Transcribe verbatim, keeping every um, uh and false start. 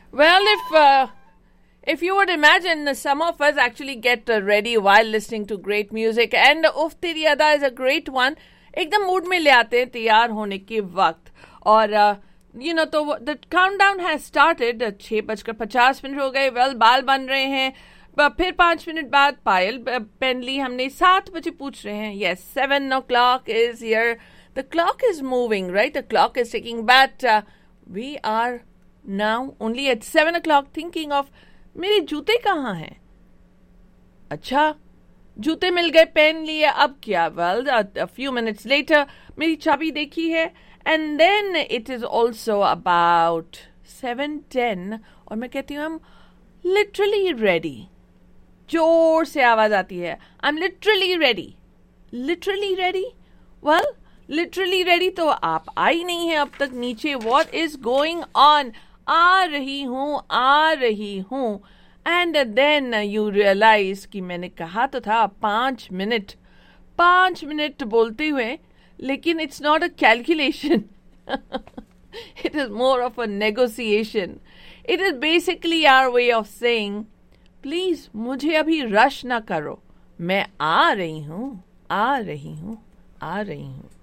Well, if uh, if you would imagine, some of us actually get uh, ready while listening to great music, and Uff Teri Ada is a great one. एकदम mood में ले आते हैं तैयार होने के वक्त. और यू नो तो द काउंटडाउन हैज स्टार्टेड. छः बजकर पचास मिनट हो गए. वेल बाल बन रहे हैं. फिर पाँच मिनट बाद पायल पहन ली हमने. सात बजे पूछ रहे हैं. Yes, seven O clock is here. The clock is moving, right? The clock is ticking, but we are now only eight seven O clock thinking of मेरे जूते कहाँ हैं. अच्छा, जूते मिल गए, पहन लिए, अब क्या? Well, a few minutes later मेरी चाबी देखी है, and then it is also about seven ten, और मैं कहती हूँ आई एम लिटरली रेडी. जोर से आवाज आती है, I am literally ready. Literally ready? Well, literally ready तो आप आई नहीं है अब तक नीचे. What is going on? आ रही हूं, आ रही हूं. एंड देन यू रियलाइज कि मैंने कहा तो था पांच मिनट. पांच मिनट बोलते हुए, लेकिन it's not a calculation. It is more of a negotiation. It is basically our way of saying please मुझे अभी रश ना करो, मैं आ रही हूं, आ रही हूं, आ रही हूं.